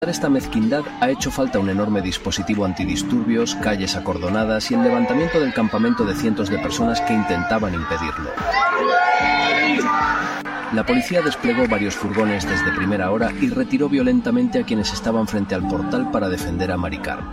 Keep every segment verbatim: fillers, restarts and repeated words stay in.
Para esta mezquindad ha hecho falta un enorme dispositivo antidisturbios, calles acordonadas y el levantamiento del campamento de cientos de personas que intentaban impedirlo. La policía desplegó varios furgones desde primera hora y retiró violentamente a quienes estaban frente al portal para defender a Mari Carmen.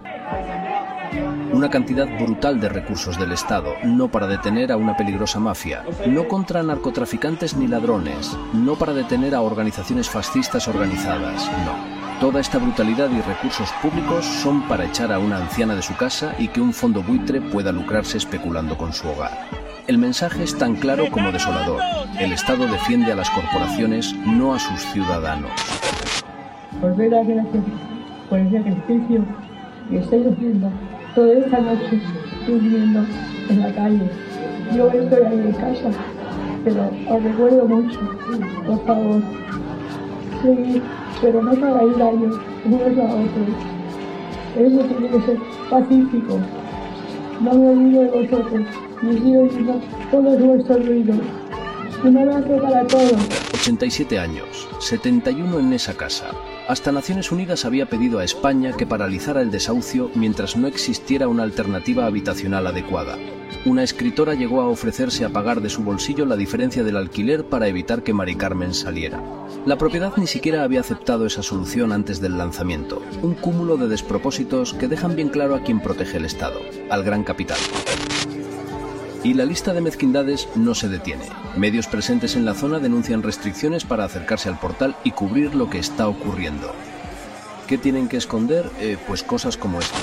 Una cantidad brutal de recursos del Estado, no para detener a una peligrosa mafia, no contra narcotraficantes ni ladrones, no para detener a organizaciones fascistas organizadas, no. Toda esta brutalidad y recursos públicos son para echar a una anciana de su casa y que un fondo buitre pueda lucrarse especulando con su hogar. El mensaje es tan claro como desolador. El Estado defiende a las corporaciones, no a sus ciudadanos. Os doy las gracias por el sacrificio que estáis haciendo. Toda esta noche durmiendo en la calle. Yo estoy ahí en casa, pero os recuerdo mucho. Por favor, seguid, pero no os hagáis daño unos a otros. Eso tiene que ser pacífico. No me olvido de vosotros. Y sigo oyendo todos vuestros ruidos. Un abrazo para todos. ochenta y siete años, setenta y uno en esa casa. Hasta Naciones Unidas había pedido a España que paralizara el desahucio mientras no existiera una alternativa habitacional adecuada. Una escritora llegó a ofrecerse a pagar de su bolsillo la diferencia del alquiler para evitar que Mari Carmen saliera. La propiedad ni siquiera había aceptado esa solución antes del lanzamiento. Un cúmulo de despropósitos que dejan bien claro a quien protege el Estado, al gran capital. Y la lista de mezquindades no se detiene. Medios presentes en la zona denuncian restricciones para acercarse al portal y cubrir lo que está ocurriendo. ¿Qué tienen que esconder? Eh, pues cosas como esta.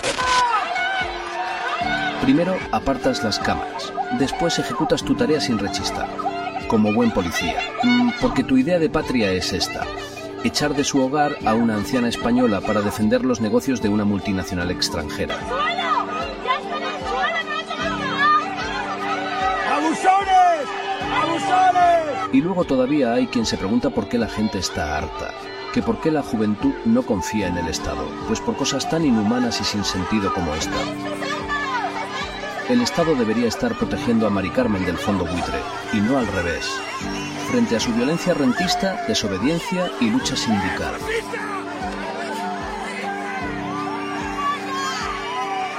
Primero, apartas las cámaras. Después ejecutas tu tarea sin rechistar. Como buen policía. Porque tu idea de patria es esta. Echar de su hogar a una anciana española para defender los negocios de una multinacional extranjera. ¡Abusones! ¡Abusones! Y luego todavía hay quien se pregunta por qué la gente está harta, que por qué la juventud no confía en el Estado, pues por cosas tan inhumanas y sin sentido como esta. El Estado debería estar protegiendo a Mari Carmen del fondo buitre, y no al revés, frente a su violencia rentista, desobediencia y lucha sindical.